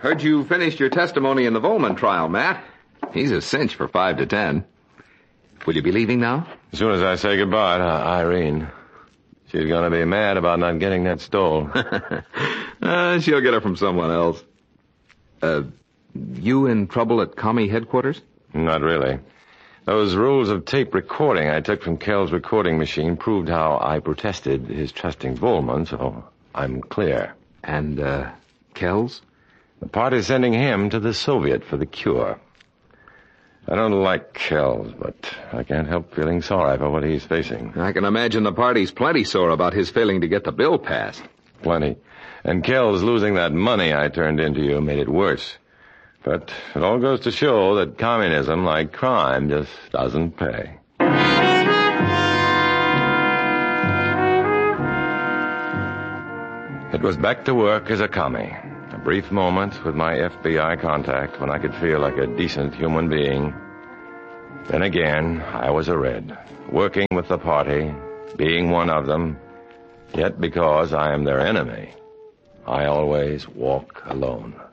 Heard you finished your testimony in the Volman trial, Matt. He's a cinch for 5 to 10. Will you be leaving now? As soon as I say goodbye to Irene. She's going to be mad about not getting that stole. She'll get it from someone else. You in trouble at commie headquarters? Not really. Those rules of tape recording I took from Kell's recording machine proved how I protested his trusting Volman, so I'm clear. And, Kells? The party's sending him to the Soviet for the cure. I don't like Kells, but I can't help feeling sorry for what he's facing. I can imagine the party's plenty sore about his failing to get the bill passed. Plenty. And Kells losing that money I turned into you made it worse. But it all goes to show that communism, like crime, just doesn't pay. It was back to work as a commie. A brief moment with my FBI contact when I could feel like a decent human being. Then again, I was a Red, working with the party, being one of them. Yet because I am their enemy, I always walk alone.